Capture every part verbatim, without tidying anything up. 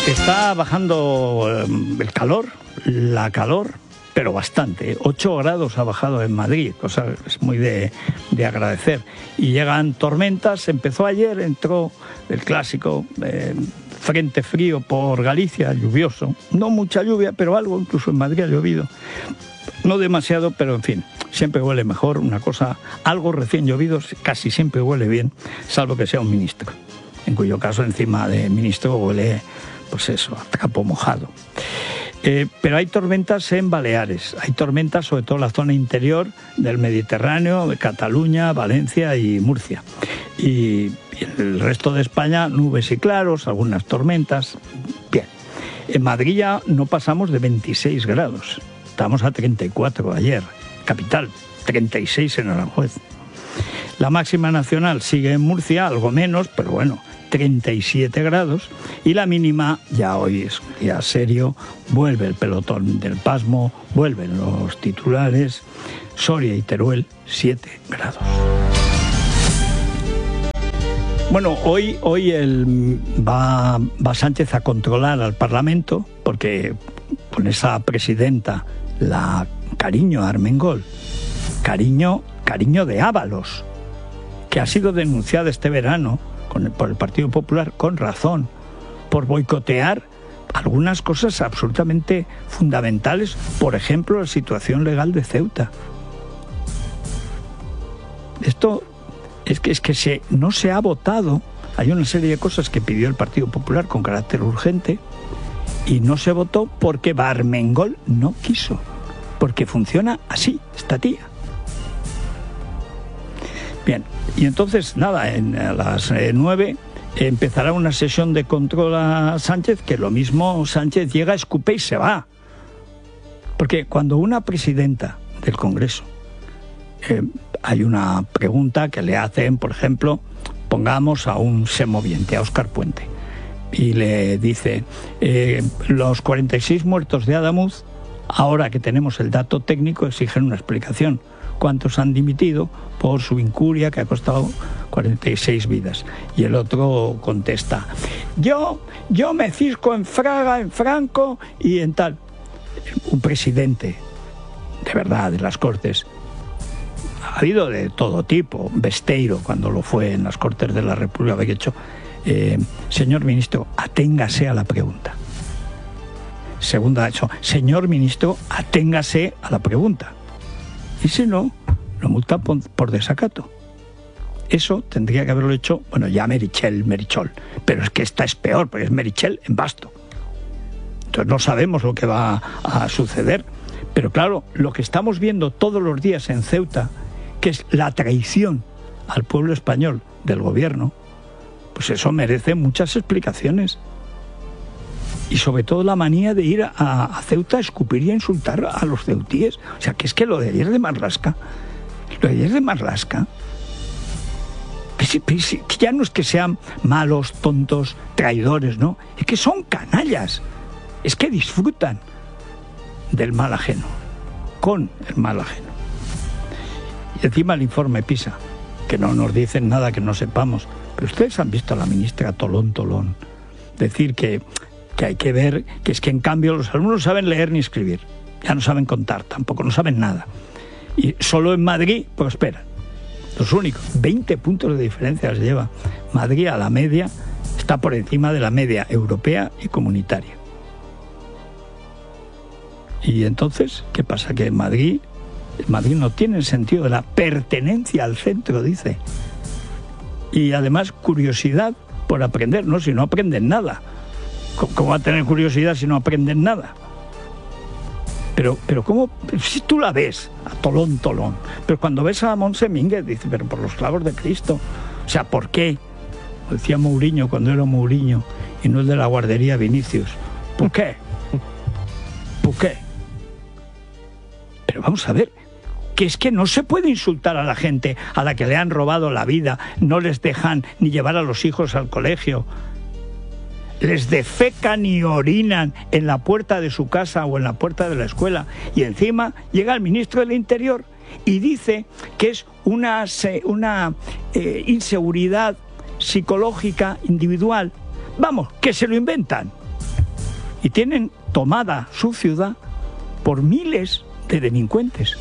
Está bajando el calor, la calor, pero bastante. ocho grados ha bajado en Madrid, cosa es muy de, de agradecer. Y llegan tormentas, empezó ayer, entró el clásico eh, frente frío por Galicia, lluvioso. No mucha lluvia, pero algo, incluso en Madrid ha llovido. No demasiado, pero en fin, siempre huele mejor. Una cosa, algo recién llovido casi siempre huele bien, salvo que sea un ministro. En cuyo caso encima de ministro huele, pues eso, a trapo mojado. Eh, pero hay tormentas en Baleares, hay tormentas sobre todo en la zona interior del Mediterráneo, de Cataluña, Valencia y Murcia. Y, y en el resto de España, nubes y claros, algunas tormentas. Bien, en Madrid ya no pasamos de veintiséis grados, estamos a treinta y cuatro ayer, capital, treinta y seis en Aranjuez. La máxima nacional sigue en Murcia, algo menos, pero bueno, treinta y siete grados, y la mínima, ya hoy es un día serio, vuelve el pelotón del pasmo, vuelven los titulares, Soria y Teruel, siete grados. Bueno, hoy, hoy el, va, va Sánchez a controlar al Parlamento, porque con esa presidenta, la Cariño Armengol, Cariño, Cariño de Ábalos, que ha sido denunciada este verano con el, por el Partido Popular, con razón, por boicotear algunas cosas absolutamente fundamentales, por ejemplo, la situación legal de Ceuta. Esto es que, es que se, no se ha votado, hay una serie de cosas que pidió el Partido Popular con carácter urgente, y no se votó porque Armengol no quiso, porque funciona así, esta tía. Bien, y entonces, nada, en, a las eh, nueve empezará una sesión de control a Sánchez, que lo mismo Sánchez llega, escupe y se va. Porque cuando una presidenta del Congreso, eh, hay una pregunta que le hacen, por ejemplo, pongamos a un semoviente, a Óscar Puente, y le dice, eh, los cuarenta y seis muertos de Adamuz, ahora que tenemos el dato técnico, exigen una explicación. ¿Cuántos han dimitido por su incuria que ha costado cuarenta y seis vidas? Y el otro contesta, yo, yo me cisco en Fraga, en Franco y en tal. Un presidente, de verdad, de las Cortes, ha habido de todo tipo. Besteiro, cuando lo fue en las Cortes de la República, había hecho, eh, señor ministro, aténgase a la pregunta. Segunda, eso, señor ministro, aténgase a la pregunta. Y si no, lo multa por, por desacato. Eso tendría que haberlo hecho, bueno, ya Merichel, Merichol, pero es que esta es peor, porque es Merichel en Basto. Entonces no sabemos lo que va a suceder. Pero claro, lo que estamos viendo todos los días en Ceuta, que es la traición al pueblo español del gobierno, pues eso merece muchas explicaciones. Y sobre todo la manía de ir a, a Ceuta a escupir y a insultar a los ceutíes. O sea, que es que lo de ayer de Marlaska, lo de ayer de Marlaska, que, si, que, si, que ya no es que sean malos, tontos, traidores, ¿no? Es que son canallas. Es que disfrutan del mal ajeno, con el mal ajeno. Y encima el informe PISA, que no nos dicen nada que no sepamos. Pero ustedes han visto a la ministra Tolón Tolón decir que... que hay que ver que es que en cambio los alumnos no saben leer ni escribir, ya no saben contar tampoco, no saben nada. Y solo en Madrid, pues espera, los únicos, veinte puntos de diferencia les lleva Madrid a la media, está por encima de la media europea y comunitaria. Y entonces, ¿qué pasa? Que en Madrid, Madrid no tiene el sentido de la pertenencia al centro, dice. Y además curiosidad por aprender, no, si no aprenden nada. ¿Cómo va a tener curiosidad si no aprenden nada? Pero, pero ¿cómo? Si tú la ves, a Tolón, Tolón, pero cuando ves a Montse Mínguez, dices, pero por los clavos de Cristo. O sea, ¿por qué? Lo decía Mourinho cuando era Mourinho, y no el de la guardería Vinicius. ¿Por qué? ¿Por qué? Pero vamos a ver, que es que no se puede insultar a la gente a la que le han robado la vida, no les dejan ni llevar a los hijos al colegio, les defecan y orinan en la puerta de su casa o en la puerta de la escuela, y encima llega el ministro del Interior y dice que es una, una eh, inseguridad psicológica individual. Vamos, que se lo inventan. y tienen tomada su ciudad por miles de delincuentes.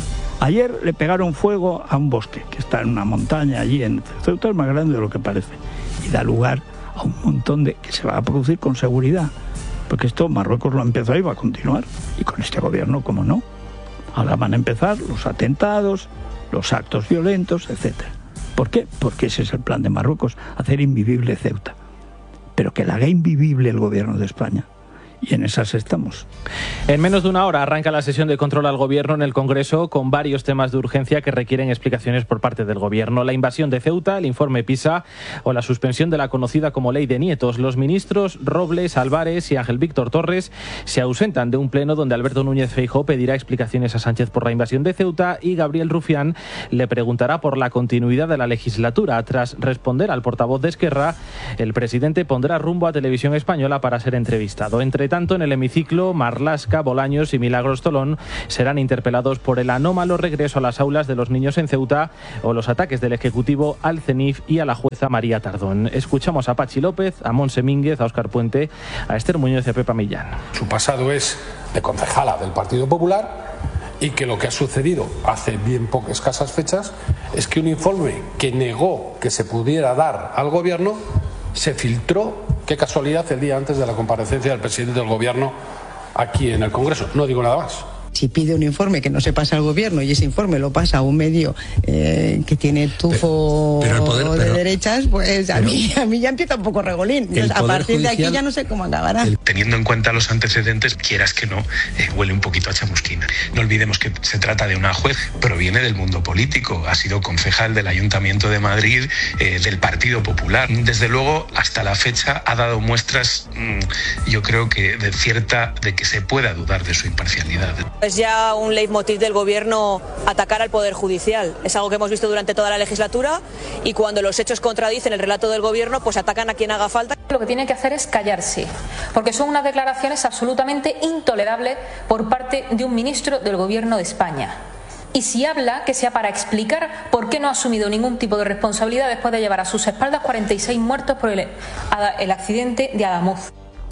Ayer le pegaron fuego a un bosque que está en una montaña allí en Ceuta, es más grande de lo que parece, y da lugar a un montón de que se va a producir con seguridad, porque esto Marruecos lo empezó y va a continuar, y con este gobierno, como no. Ahora van a empezar los atentados, los actos violentos, etcétera. ¿Por qué? Porque ese es el plan de Marruecos, hacer invivible Ceuta, pero que la haga invivible el gobierno de España. Y en esas estamos. En menos de una hora arranca la sesión de control al Gobierno en el Congreso con varios temas de urgencia que requieren explicaciones por parte del Gobierno. La invasión de Ceuta, el informe PISA o la suspensión de la conocida como Ley de Nietos. Los ministros Robles, Álvarez y Ángel Víctor Torres se ausentan de un pleno donde Alberto Núñez Feijóo pedirá explicaciones a Sánchez por la invasión de Ceuta y Gabriel Rufián le preguntará por la continuidad de la legislatura. Tras responder al portavoz de Esquerra, el presidente pondrá rumbo a Televisión Española para ser entrevistado. Entre tanto, en el hemiciclo, Marlaska, Bolaños y Milagros Tolón serán interpelados por el anómalo regreso a las aulas de los niños en Ceuta o los ataques del Ejecutivo al CENIF y a la jueza María Tardón. Escuchamos a Pachi López, a Montse Mínguez, a Óscar Puente, a Esther Muñoz y a Pepa Millán. Su pasado es de concejala del Partido Popular y que lo que ha sucedido hace bien pocas escasas fechas es que un informe que negó que se pudiera dar al Gobierno se filtró, qué casualidad, el día antes de la comparecencia del presidente del Gobierno aquí en el Congreso. No digo nada más. Si pide un informe que no se pasa al Gobierno y ese informe lo pasa a un medio eh, que tiene tufo pero, pero poder, de pero, derechas, pues a, pero, mí, a mí ya empieza un poco regolín. Entonces, a partir de aquí ya no sé cómo acabará. El, teniendo en cuenta los antecedentes, quieras que no, eh, huele un poquito a chamusquina. No olvidemos que se trata de una juez, proviene del mundo político, ha sido concejal del Ayuntamiento de Madrid, eh, del Partido Popular. Desde luego, hasta la fecha ha dado muestras, mmm, yo creo que de cierta, de que se pueda dudar de su imparcialidad. Es ya un leitmotiv del Gobierno atacar al Poder Judicial. Es algo que hemos visto durante toda la legislatura y cuando los hechos contradicen el relato del Gobierno, pues atacan a quien haga falta. Lo que tiene que hacer es callarse, porque son unas declaraciones absolutamente intolerables por parte de un ministro del Gobierno de España. Y si habla, que sea para explicar por qué no ha asumido ningún tipo de responsabilidad después de llevar a sus espaldas cuarenta y seis muertos por el, el accidente de Adamuz.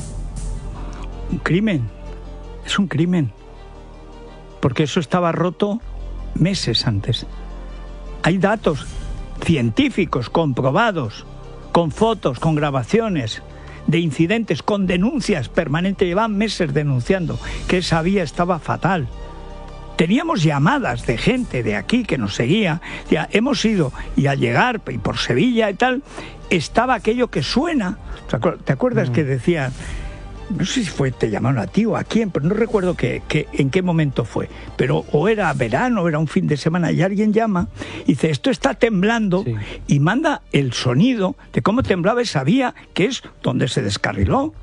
Un crimen, es un crimen. Porque eso estaba roto meses antes. Hay datos científicos comprobados, con fotos, con grabaciones de incidentes, con denuncias permanentes. Llevan meses denunciando que esa vía estaba fatal. Teníamos llamadas de gente de aquí que nos seguía. Ya hemos ido y al llegar y por Sevilla y tal, estaba aquello que suena. ¿Te acuerdas mm. que decía? No sé si fue, te llamaron a ti o a quién, pero no recuerdo que, que, en qué momento fue. Pero o era verano, o era un fin de semana, y alguien llama y dice, esto está temblando, sí. Y manda el sonido de cómo temblaba esa vía, que es donde se descarriló. O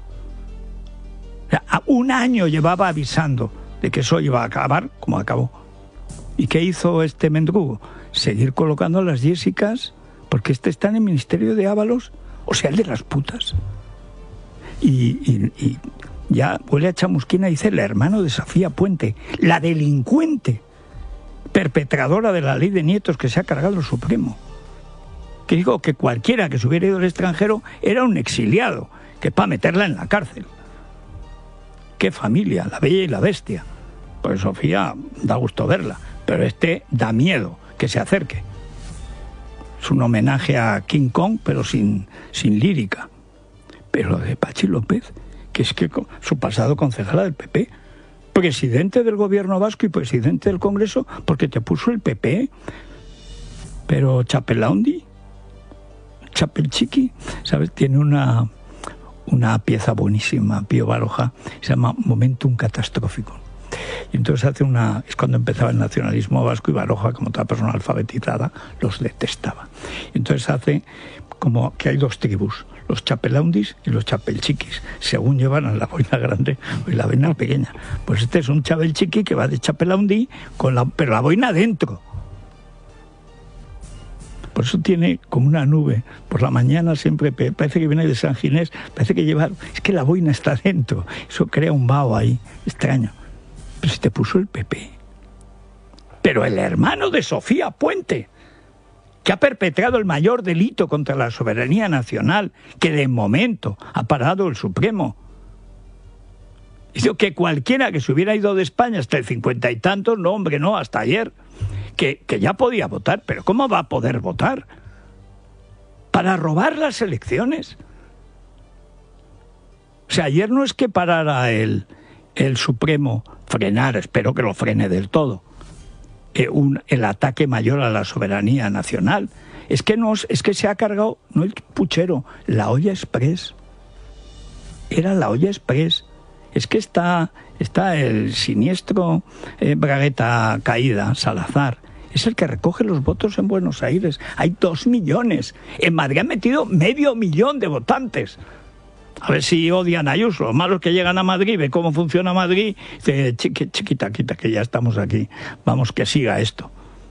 sea, un año llevaba avisando de que eso iba a acabar como acabó. ¿Y qué hizo este mendrugo? Seguir colocando a las Jessicas, porque este está en el Ministerio de Ábalos, o sea, el de las putas. Y, y, y ya huele a chamusquina, dice el hermano de Sofía Puente, la delincuente perpetradora de la ley de nietos que se ha cargado el Supremo. Que digo que cualquiera que se hubiera ido al extranjero era un exiliado, que para meterla en la cárcel. Qué familia, la bella y la bestia. Pues Sofía da gusto verla, pero este da miedo que se acerque. Es un homenaje a King Kong, pero sin, sin lírica. Pero de Pachi López, que es que su pasado concejala del P P, presidente del Gobierno vasco y presidente del Congreso, porque te puso el P P. Pero Chapelaundi, Chapelchiqui, ¿sabes? Tiene una, una pieza buenísima, Pío Baroja, se llama Momentum Catastrófico. Y entonces hace una, es cuando empezaba el nacionalismo vasco y Baroja, como toda persona alfabetizada, los detestaba. Y entonces hace como que hay dos tribus, los chapelaundis y los chapelchiquis, según llevan a la boina grande y la boina pequeña. Pues este es un chapelchiqui que va de chapelaundi, con la, pero la boina dentro. Por eso tiene como una nube. Por la mañana siempre parece que viene de San Ginés, parece que lleva... Es que la boina está dentro. Eso crea un vaho ahí, extraño. Pero si te puso el P P. Pero el hermano de Sofía Puente, que ha perpetrado el mayor delito contra la soberanía nacional, que de momento ha parado el Supremo. Y digo que cualquiera que se hubiera ido de España hasta el cincuenta y tantos, no, hombre, no, hasta ayer, que, que ya podía votar. Pero ¿cómo va a poder votar? ¿Para robar las elecciones? O sea, ayer no es que parara el, el Supremo, frenar, espero que lo frene del todo, eh, un, el ataque mayor a la soberanía nacional. Es que, no, es que se ha cargado, no el puchero, la olla express. Era la olla express. Es que está, está el siniestro eh, Bragueta Caída, Salazar, es el que recoge los votos en Buenos Aires. Hay dos millones. En Madrid han metido medio millón de votantes. A ver si odian a Ayuso. Los malos que llegan a Madrid, ve cómo funciona Madrid, dice, chiqui, chiquita, quita, que ya estamos aquí. Vamos, que siga esto.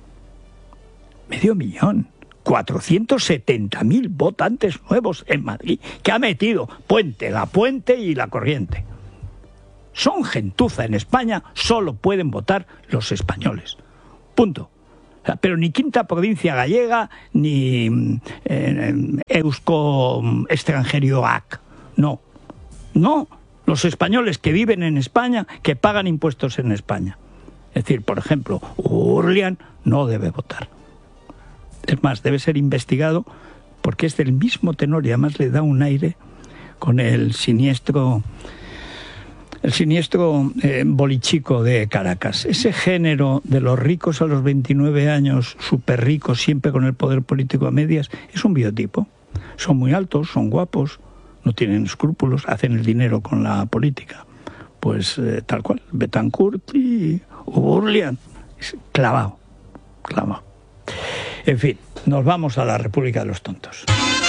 Medio millón. cuatrocientos setenta mil votantes nuevos en Madrid, que ha metido Puente, la Puente y la Corriente. Son gentuza en España, solo pueden votar los españoles. Punto. O sea, pero ni Quinta Provincia Gallega, ni eh, Eusko Extranjerioak. No. No. Los españoles que viven en España, que pagan impuestos en España. Es decir, por ejemplo, Urlian no debe votar. Es más, debe ser investigado porque es del mismo tenor y además le da un aire con el siniestro... El siniestro eh, bolichico de Caracas. Ese género de los ricos a los veintinueve años, súper ricos, siempre con el poder político a medias, es un biotipo. Son muy altos, son guapos, no tienen escrúpulos, hacen el dinero con la política. Pues eh, tal cual, Betancourt y Urlian, clavado, clavado. En fin, nos vamos a la República de los Tontos.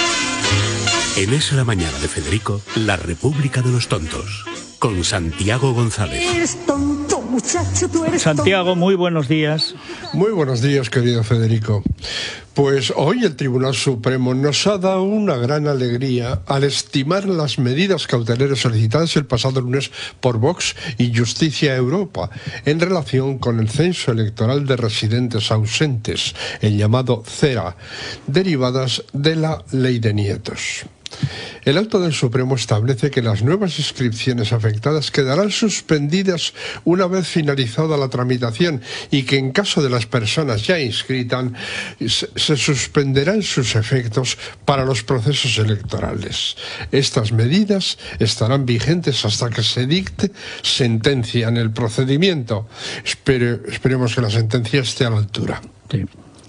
En Es la Mañana de Federico, la República de los Tontos, con Santiago González. Eres tonto, muchacho, tú eres Santiago, tonto. muy buenos días. Muy buenos días, querido Federico. Pues hoy el Tribunal Supremo nos ha dado una gran alegría al estimar las medidas cautelares solicitadas el pasado lunes por Vox y Justicia Europa en relación con el censo electoral de residentes ausentes, el llamado CERA, derivadas de la Ley de Nietos. El auto del Supremo establece que las nuevas inscripciones afectadas quedarán suspendidas una vez finalizada la tramitación y que en caso de las personas ya inscritas se suspenderán sus efectos para los procesos electorales. Estas medidas estarán vigentes hasta que se dicte sentencia en el procedimiento. Espere, esperemos que la sentencia esté a la altura. Sí.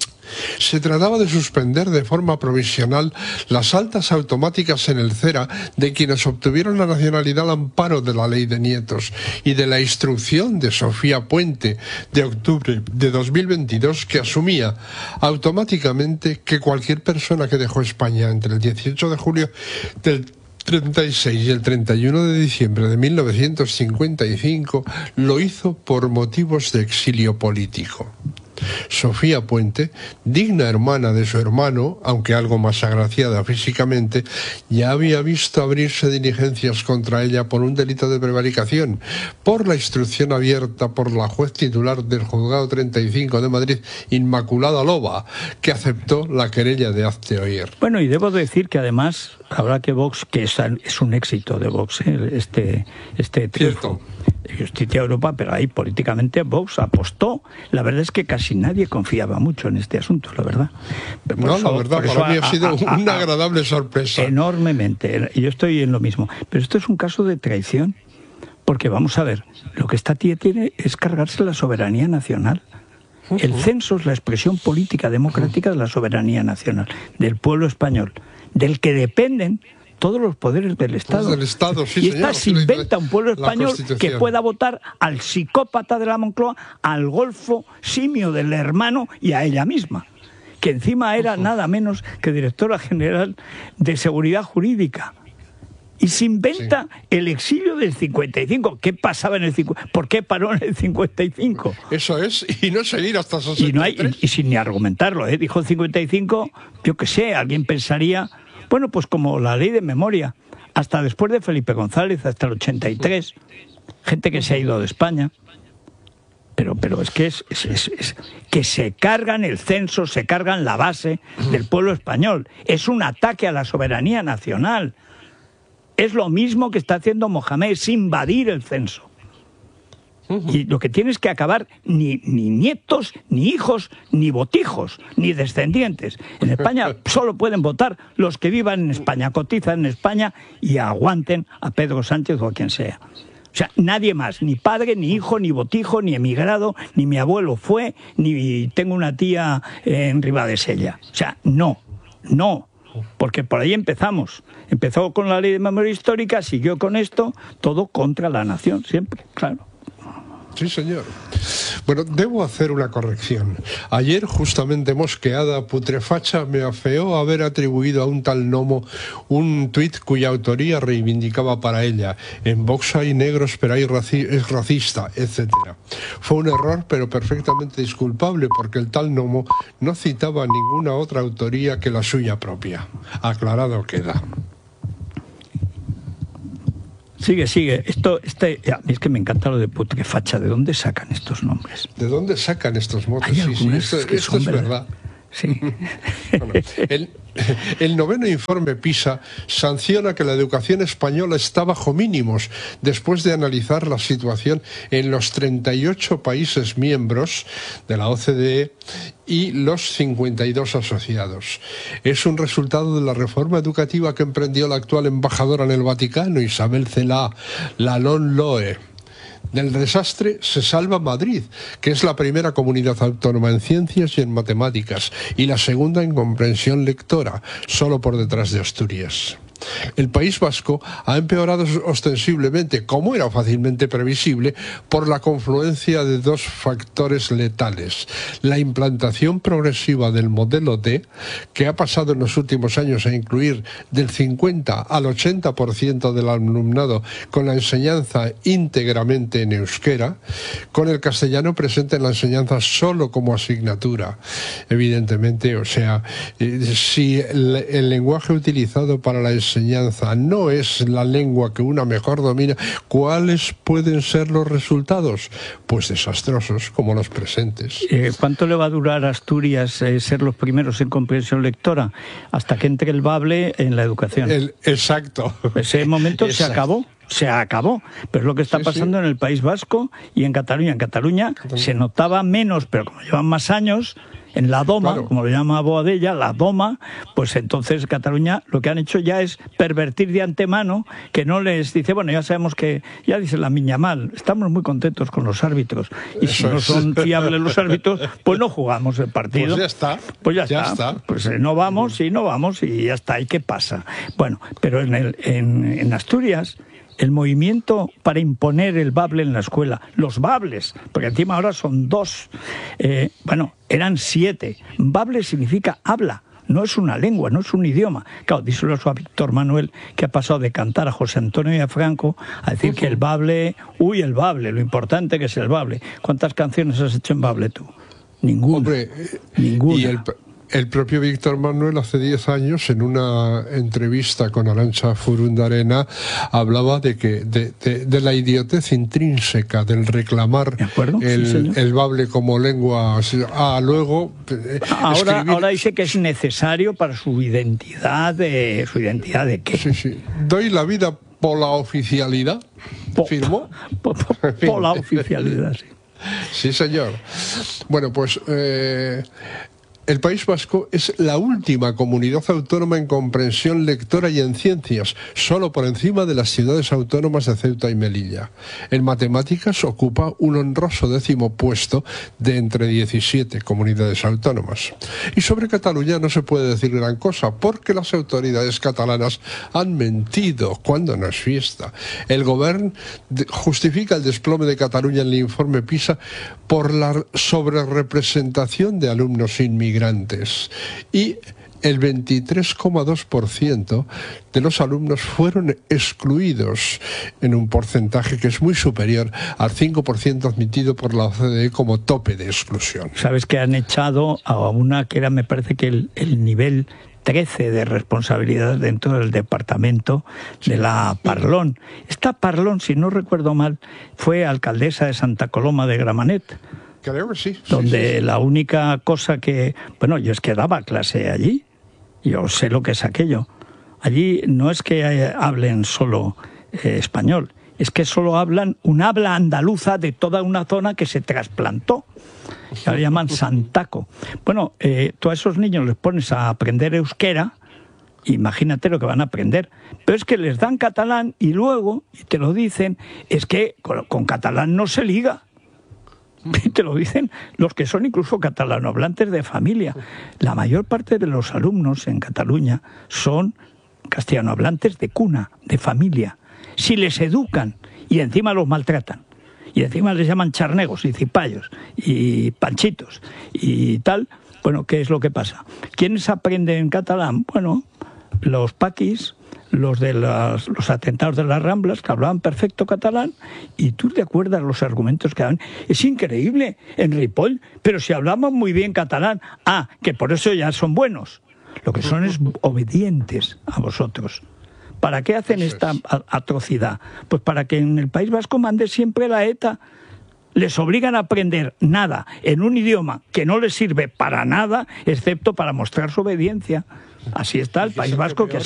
Se trataba de suspender de forma provisional las altas automáticas en el CERA de quienes obtuvieron la nacionalidad al amparo de la Ley de Nietos y de la instrucción de Sofía Puente de octubre de dos mil veintidós que asumía automáticamente que cualquier persona que dejó España entre el dieciocho de julio del treinta y seis y el treinta y uno de diciembre de mil novecientos cincuenta y cinco lo hizo por motivos de exilio político. Sofía Puente, digna hermana de su hermano, aunque algo más agraciada físicamente, ya había visto abrirse diligencias contra ella por un delito de prevaricación, por la instrucción abierta por la juez titular del Juzgado treinta y cinco de Madrid, Inmaculada Loba, que aceptó la querella de hazte oír. Bueno, y debo decir que además, habrá que Vox, que es, es un éxito de Vox, ¿eh? este, este triunfo. Justicia Europa, pero ahí políticamente Vox apostó. La verdad es que casi nadie confiaba mucho en este asunto, la verdad. Por no, eso, la verdad, para mí ha, ha sido a, a, una a, agradable sorpresa. Enormemente, y yo estoy en lo mismo. Pero esto es un caso de traición, porque vamos a ver, lo que esta tía tiene es cargarse la soberanía nacional. El censo es la expresión política democrática de la soberanía nacional, del pueblo español, del que dependen todos los poderes del Estado. Del Estado sí, y esta se inventa un pueblo español que pueda votar al psicópata de la Moncloa, al golfo simio del hermano y a ella misma, que encima era nada menos que directora general de Seguridad Jurídica. Y se inventa sí. el exilio del cincuenta y cinco. ¿Qué pasaba en el cincuenta y cinco? ¿Por qué paró en el cincuenta y cinco? Eso es, y no seguir hasta sesenta y tres. Y, no hay, y, y sin ni argumentarlo, ¿eh? Dijo el cincuenta y cinco, yo qué sé, alguien pensaría... Bueno, pues como la ley de memoria, hasta después de Felipe González, hasta el ochenta y tres, gente que se ha ido de España. Pero, pero es que es, es, es, es que se cargan el censo, se cargan la base del pueblo español. Es un ataque a la soberanía nacional. Es lo mismo que está haciendo Mohamed, es invadir el censo. Y lo que tienes que acabar, ni, ni nietos, ni hijos, ni botijos, ni descendientes. En España solo pueden votar los que vivan en España, cotizan en España y aguanten a Pedro Sánchez o a quien sea. O sea, nadie más, ni padre, ni hijo, ni botijo, ni emigrado, ni mi abuelo fue, ni tengo una tía en Ribadesella. O sea, no, no, porque por ahí empezamos. Empezó con la ley de memoria histórica, siguió con esto, todo contra la nación, siempre, claro. Sí, señor. Bueno, debo hacer una corrección. Ayer, justamente mosqueada, Putrefacha me afeó haber atribuido a un tal Nomo un tuit cuya autoría reivindicaba para ella: en Vox hay negros, pero hay raci- es racista, etcétera. Fue un error, pero perfectamente disculpable, porque el tal Nomo no citaba ninguna otra autoría que la suya propia. Aclarado queda. Sigue, sigue. Esto, este, es que me encanta lo de Putrefacha. ¿De dónde sacan estos nombres? ¿De dónde sacan estos motes? Hay Sí, sí, esto, que esto es verdad. verdad. Sí. Bueno, el, el noveno informe PISA sanciona que la educación española está bajo mínimos después de analizar la situación en los treinta y ocho países miembros de la O C D E y los cincuenta y dos asociados. Es un resultado de la reforma educativa que emprendió la actual embajadora en el Vaticano, Isabel Cela Lalón Loe. Del desastre se salva Madrid, que es la primera comunidad autónoma en ciencias y en matemáticas, y la segunda en comprensión lectora, solo por detrás de Asturias. El País Vasco ha empeorado ostensiblemente, como era fácilmente previsible, por la confluencia de dos factores letales: la implantación progresiva del modelo D, que ha pasado en los últimos años a incluir del cincuenta al ochenta por ciento del alumnado con la enseñanza íntegramente en euskera, con el castellano presente en la enseñanza solo como asignatura. Evidentemente, o sea, eh, si el, el lenguaje utilizado para la enseñanza no es la lengua que una mejor domina, ¿cuáles pueden ser los resultados? Pues desastrosos, como los presentes. Eh, ¿Cuánto le va a durar a Asturias eh, ser los primeros en comprensión lectora? Hasta que entre el bable en la educación. El, exacto. Ese momento exacto. se acabó. Se acabó, pero es lo que está sí, pasando sí. en el País Vasco y en Cataluña. En Cataluña Cataluña. se notaba menos, pero como llevan más años, en la Doma, claro. como lo llama Boadella, la Doma, pues entonces Cataluña lo que han hecho ya es pervertir de antemano, que no les dice, bueno, ya sabemos que, ya dice la miña mal, estamos muy contentos con los árbitros, y Eso si no es. son fiables los árbitros, pues no jugamos el partido. Pues ya está. Pues ya, ya está. está. Pues eh, no vamos y no vamos y ya está. ¿Y qué pasa? Bueno, pero en, el, en, en Asturias, el movimiento para imponer el bable en la escuela, los bables, porque encima ahora son dos, eh, bueno, eran siete. Bable significa habla, no es una lengua, no es un idioma. Claro, díselo a Víctor Manuel, que ha pasado de cantar a José Antonio y a Franco a decir uh-huh. que el bable, uy, el bable, lo importante que es el bable. ¿Cuántas canciones has hecho en bable tú? Ninguna. Hombre, ninguna. Y el... El propio Víctor Manuel hace diez años, en una entrevista con Arantxa Furundarena, hablaba de que de, de, de la idiotez intrínseca del reclamar el, sí, el bable como lengua. Ah, luego ahora, escribir... ahora dice que es necesario para su identidad de su identidad de qué. Sí, sí. Doy la vida por la oficialidad. Po, ¿Firmó? Por, por, por, por la oficialidad, sí. Sí, señor. Bueno, pues. Eh, El País Vasco es la última comunidad autónoma en comprensión lectora y en ciencias, solo por encima de las ciudades autónomas de Ceuta y Melilla. En matemáticas ocupa un honroso décimo puesto de entre diecisiete comunidades autónomas. Y sobre Cataluña no se puede decir gran cosa, porque las autoridades catalanas han mentido cuando no es fiesta. El Govern justifica el desplome de Cataluña en el informe PISA por la sobrerepresentación de alumnos inmigrantes. Y el veintitrés coma dos por ciento de los alumnos fueron excluidos, en un porcentaje que es muy superior al cinco por ciento admitido por la O C D E como tope de exclusión. Sabes que han echado a una que era, me parece que el, el nivel trece de responsabilidad dentro del departamento de la Parlón. Esta Parlón, si no recuerdo mal, fue alcaldesa de Santa Coloma de Gramenet. Creo que sí. Donde sí, sí, sí. la única cosa que... Bueno, yo es que daba clase allí. Yo sé lo que es aquello. allí no es que eh, hablen solo eh, español, es que solo hablan un habla andaluza de toda una zona que se trasplantó. Que ahora llaman santaco. Bueno, eh, tú a esos niños les pones a aprender euskera, imagínate lo que van a aprender. Pero es que les dan catalán y luego, y te lo dicen, es que con, con catalán no se liga. Y te lo dicen los que son incluso catalanohablantes de familia. La mayor parte de los alumnos en Cataluña son castellanohablantes de cuna, de familia. Si les educan y encima los maltratan, y encima les llaman charnegos y cipayos y panchitos y tal, bueno, ¿qué es lo que pasa? ¿Quiénes aprenden catalán? Bueno, los paquis, los de las, los atentados de las Ramblas, que hablaban perfecto catalán, y tú te acuerdas los argumentos que daban. Es increíble, en Ripoll, pero si hablamos muy bien catalán, ah, que por eso ya son buenos. Lo que son es obedientes a vosotros. ¿Para qué hacen esta atrocidad? Pues para que en el País Vasco mande siempre la ETA. Les obligan a aprender nada en un idioma que no les sirve para nada, excepto para mostrar su obediencia. Así está el País Vasco, que